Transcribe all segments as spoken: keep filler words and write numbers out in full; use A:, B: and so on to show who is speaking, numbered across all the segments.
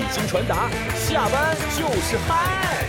A: 经传达，下班就是嗨。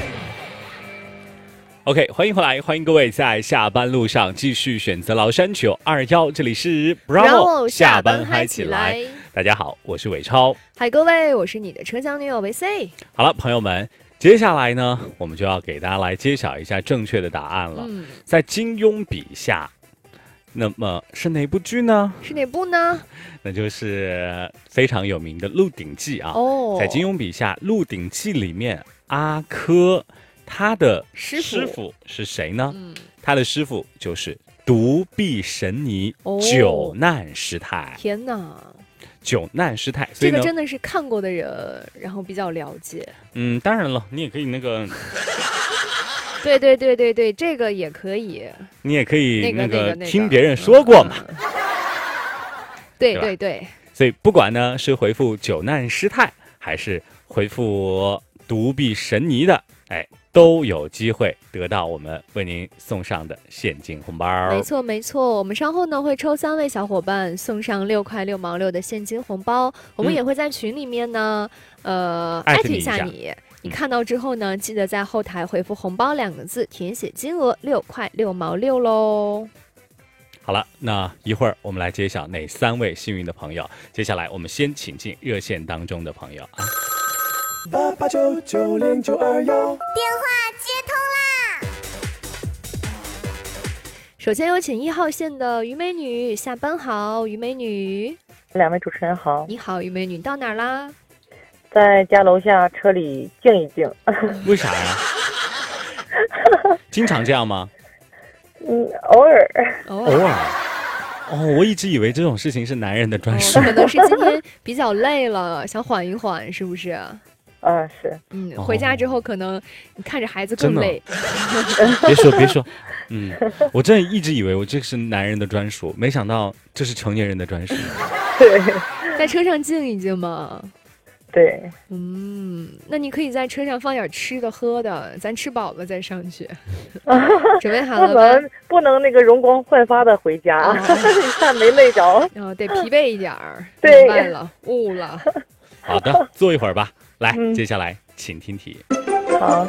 B: OK， 欢迎回来，欢迎各位在下班路上继续选择崂山九二一，这里是 Bravo 下班嗨起来。大家好，我是伟超。
C: 嗨，各位，我是你的车厢女友维 C。
B: 好了，朋友们，接下来呢，我们就要给大家来揭晓一下正确的答案了。嗯、在金庸笔下，那么是哪部剧呢？
C: 是哪部呢？
B: 那就是非常有名的《鹿鼎记》啊。
C: 哦，
B: 在金庸笔下，《鹿鼎记》里面，阿珂他的师傅是谁呢？嗯、他的师傅就是独臂神尼、哦、九难师太。
C: 天哪！
B: 九难师太，所以
C: 这个真的是看过的人，然后比较了解。
B: 嗯，当然了，你也可以那个。
C: 对对对对对，这个也可以。
B: 你也可以
C: 那个
B: 那个听别人说过嘛。
C: 嗯、对对对。
B: 所以不管呢是回复九难师太，还是回复独臂神尼的，哎，都有机会得到我们为您送上的现金红包。
C: 没错没错，我们稍后呢会抽三位小伙伴送上六块六毛六的现金红包，我们也会在群里面呢，嗯、呃，艾特一下你。你看到之后呢，记得在后台回复红包两个字，填写金额六块六毛六喽。
B: 好了，那一会儿我们来揭晓哪三位幸运的朋友。接下来我们先请进热线当中的朋友啊。
D: 八八九九零九二幺，
E: 电话接通
C: 啦！首先有请一号线的于美女，下班好，于美女。
F: 两位主持人好。
C: 你好，于美女，到哪儿啦？
F: 在家楼下车里静一静。
B: 为啥呀？经常这样吗？
F: 嗯，偶尔。
B: 偶尔。哦，我一直以为这种事情是男人的专属。
C: 哦、可能是今天比较累了，想缓一缓，是不是？
F: 嗯，是。
C: 嗯，回家之后可能你看着孩子更累。
B: 别说别说，嗯，我真的一直以为我这是男人的专属，没想到这是成年人的专属。
F: 对，
C: 在车上静一静嘛。
F: 对，
C: 嗯，那你可以在车上放点吃的喝的，咱吃饱了再上去。准备好了吗？
F: 不能不能那个容光焕发的回家，你看没累着。
C: 哦，得疲惫一点儿。
F: 对，
C: 明白了，悟了。
B: 好的，坐一会儿吧。来，嗯、接下来请听题。
F: 好。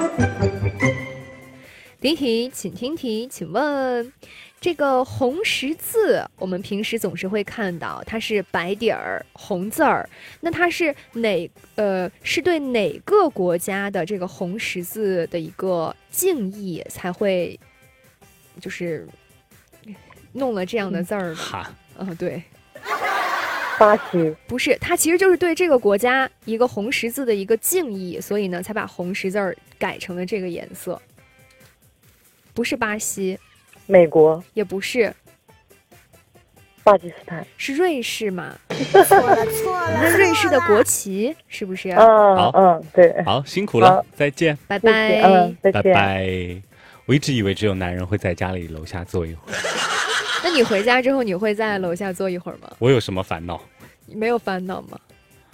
C: 第一题，请听题，请问这个红十字，我们平时总是会看到它是白底儿红字儿，那它是哪呃是对哪个国家的这个红十字的一个敬意才会就是弄了这样的字儿呢？
B: 哈，
C: 嗯、呃，对。
F: 巴西
C: 不是，它其实就是对这个国家一个红十字的一个敬意，所以呢才把红十字儿改成了这个颜色。不是巴西，
F: 美国
C: 也不是，
F: 巴基斯坦
C: 是瑞士嘛？
E: 错了错了，
C: 那瑞士的国旗是不是？
F: 嗯，
B: 好，
F: 嗯，对，
B: 好，辛苦了，再见，
C: 拜拜，
F: 嗯，再
B: 见，拜拜。我一直以为只有男人会在家里楼下坐一会儿。
C: 那你回家之后，你会在楼下坐一会儿吗？
B: 我有什么烦恼？
C: 你没有烦恼吗？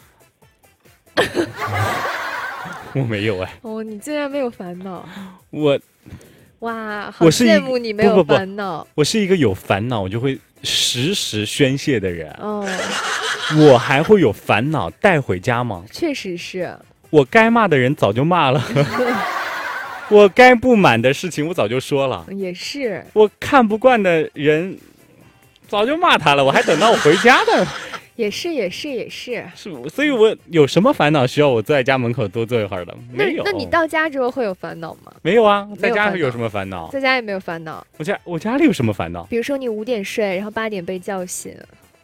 B: 我没有哎。
C: 哦，你竟然没有烦恼？
B: 我。
C: 哇，好羡慕你没有烦恼。
B: 不不不，我是一个有烦恼我就会时时宣泄的人。
C: 哦，
B: 我还会有烦恼带回家吗？
C: 确实是。
B: 我该骂的人早就骂了，我该不满的事情我早就说了。
C: 也是。
B: 我看不惯的人早就骂他了，我还等到我回家的。
C: 也是也是也是
B: 是，所以我有什么烦恼需要我坐在家门口多坐一会儿的？没有。
C: 那, 那你到家之后会有烦恼吗？
B: 没有啊，在家有什么烦恼？
C: 在家也没有烦恼。
B: 我家我家里有什么烦恼？
C: 比如说你五点睡，然后八点被叫醒。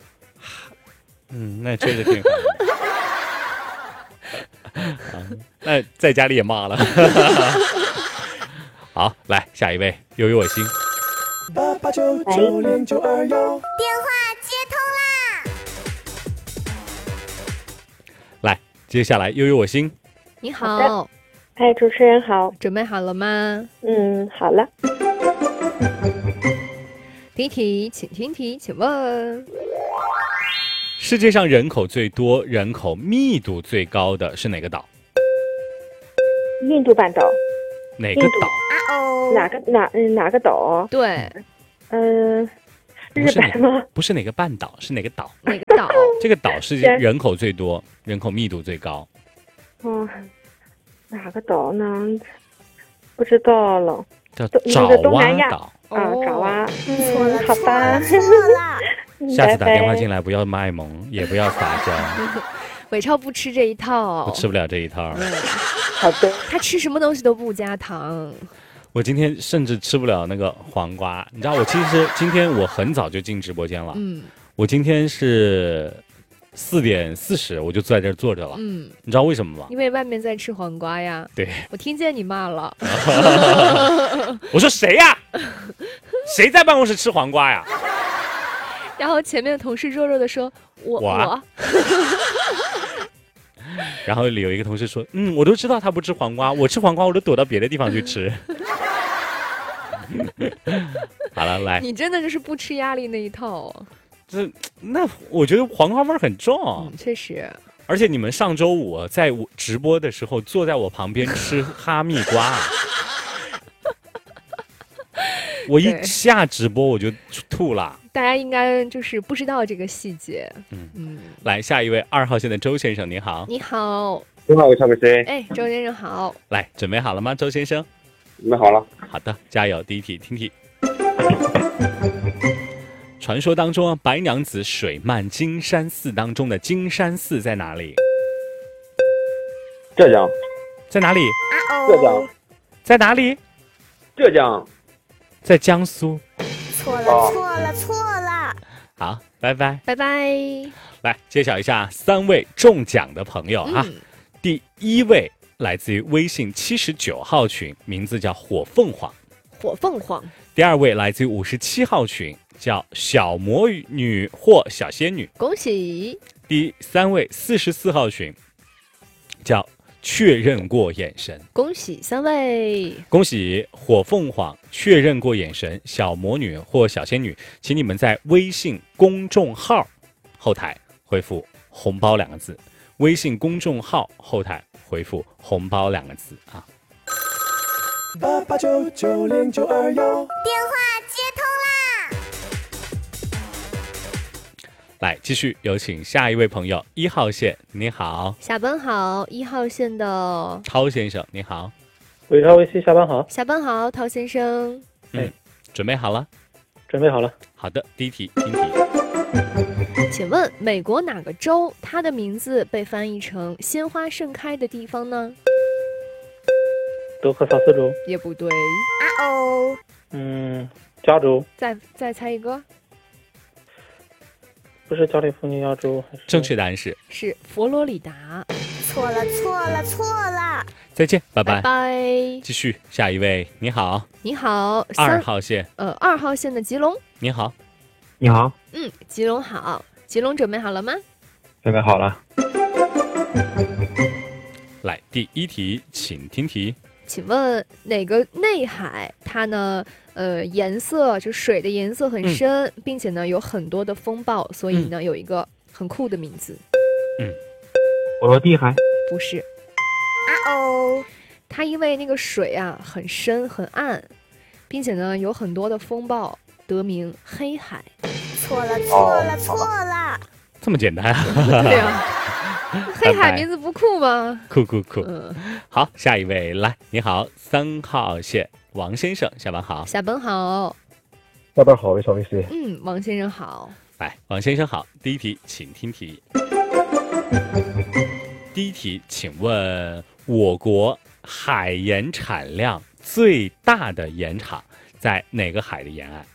B: 嗯，那确实挺烦的。啊，那在家里也骂了。好，来下一位，悠悠我心。
D: 八八九九零九二幺，电
E: 话接通啦！
B: 来，接下来悠悠我心。
C: 你好，
F: 嗨，主持人好，
C: 准备好了吗？
F: 嗯，好了。
C: 第一题，请听题，请问
B: 世界上人口最多、人口密度最高的是哪个岛？
F: 印度半岛。
B: 哪个岛？
F: 哪个哪哪个岛？
C: 对，
F: 嗯、呃，日本吗？
B: 不是哪个半岛，是哪个岛？
C: 哪个岛？
B: 这个岛是人口最多、人口密度最高。
F: 嗯，哪个岛呢？不知道了。
B: 叫
F: 东
B: 爪
F: 那个东南亚
B: 哇岛。
F: 啊，爪哇。
E: 错
F: 嗯，
E: 了，
F: 好
E: 错
F: 吧
E: 了，。错了。
B: 下次打电话
F: 拜拜
B: 进来不要卖萌，也不要撒娇，
C: 伟超不吃这一套，
B: 我吃不了这一套。
F: 好的。
C: 他吃什么东西都不加糖。
B: 我今天甚至吃不了那个黄瓜，你知道，我其实今天我很早就进直播间了，
C: 嗯
B: 我今天是四点四十我就坐在这儿坐着了，
C: 嗯，
B: 你知道为什么吗？
C: 因为外面在吃黄瓜呀。
B: 对，
C: 我听见你骂了。
B: 我说谁呀、谁在办公室吃黄瓜呀？
C: 然后前面的同事弱弱的说：“我
B: 我啊然后里有一个同事说：“嗯，我都知道他不吃黄瓜，我吃黄瓜我都躲到别的地方去吃。”好了，来，
C: 你真的就是不吃压力那一套。
B: 这那我觉得黄瓜味儿很重，
C: 嗯，确实。
B: 而且你们上周五在我直播的时候坐在我旁边吃哈密瓜，我一
C: 对
B: 下直播我就吐了。
C: 大家应该就是不知道这个细节。
B: 嗯
C: 嗯，
B: 来，下一位二号线的周先生，您好，
C: 你好，
G: 你好，我是 C，
C: 哎，周先生好。
B: 来，准备好了吗，周先生？
G: 准备好了。
B: 好的，加油！第一题，听题。传说当中，白娘子水漫金山寺当中的金山寺在哪里？
G: 浙江，
B: 在哪里？
E: 啊
G: 浙江
E: 哦，，
B: 在哪里？
G: 浙江。
B: 在江苏。
E: 错了，错了，错了。
B: 好，拜拜。
C: 拜拜。
B: 来揭晓一下三位中奖的朋友啊。
C: 嗯
B: 第一位来自于微信七十九号群，名字叫火凤凰。
C: 火凤凰。
B: 第二位来自于五十七号群，叫小魔女或小仙女。
C: 恭喜。
B: 第三位四十四号群，叫确认过眼神。
C: 恭喜三位。
B: 恭喜火凤凰确认过眼神，小魔女或小仙女，请你们在微信公众号后台回复红包两个字，微信公众号后台回复红包两个字啊。
D: 八八九九零九二幺。
E: 电话接通啦！
B: 来，继续有请下一位朋友，一号线，你好，
C: 下班好，一号线的
B: 涛先生，你好，
F: 伟超微 C 下班好，
C: 下班好，陶先生。
B: 准备好了？
F: 准备好了。
B: 好的，第一题，听题。
C: 请问美国哪个州它的名字被翻译成鲜花盛开的地方呢？
F: 德克萨斯州。
C: 也不对。
E: 啊哦，
F: 嗯，加州。
C: 再再猜一个。
F: 不是加利福尼亚州还是？
B: 正确答案是
C: 是佛罗里达。
E: 错了，错了，错了。
B: 再见，拜拜。
C: 拜拜。
B: 继续，下一位，你好，
C: 你好，
B: 二
C: 三
B: 号线，
C: 呃二号线的吉隆。
B: 你好，
G: 你好，
C: 嗯，吉隆好，吉隆准备好了吗？
G: 准备好了。
B: 来第一题，请听题。
C: 请问哪个内海它呢？呃，颜色就水的颜色很深，
B: 嗯
C: 并且呢有很多的风暴，所以呢、有一个很酷的名字。
G: 波罗的海。
C: 不是，
E: 啊哦，
C: 它因为那个水啊很深很暗，并且呢有很多的风暴，得名黑海。
E: 错了，错了，错了。
B: 这么简单啊？
C: 对呀、黑海
B: 拜拜
C: 名字不酷吗？
B: 酷酷酷。
C: 嗯，
B: 好，下一位，来，你好，三号线王先生，下班好。
C: 下班好。
G: 下班好，伟超微 C。
C: 嗯，王先生好。
B: 来，王先生好，第一题，请听题。第一题，请问我国海盐产量最大的盐场在哪个海的沿岸？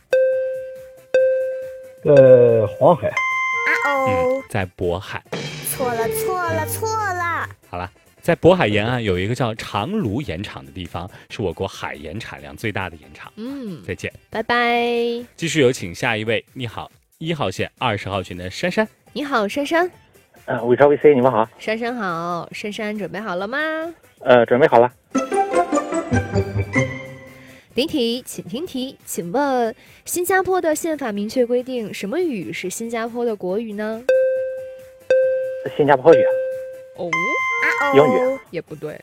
G: 呃，黄海。
E: 啊哦
B: 嗯，，在渤海。
E: 错了，错了，错了。
B: 好了，在渤海沿岸有一个叫长芦盐场的地方，是我国海盐产量最大的盐场。
C: 嗯，
B: 再见。
C: 拜拜。
B: 继续有请下一位，你好，一号线二十号群的珊珊。
C: 你好，珊珊。
F: 呃，伟超微 C 你们好，
C: 珊珊好，珊珊准备好了吗？
F: 呃，准备好了。
C: 第一题，请听题，请问新加坡的宪法明确规定什么语是新加坡的国语呢？
F: 新加坡语、
C: 哦，
E: 啊哦，
F: 英语、
C: 也不对，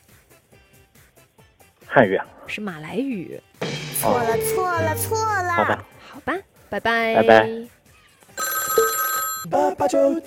F: 汉语。
C: 是马来语。
E: 错了，错了，错了。
F: 好的。
C: 好吧，拜拜，
F: 拜拜。
D: 八八九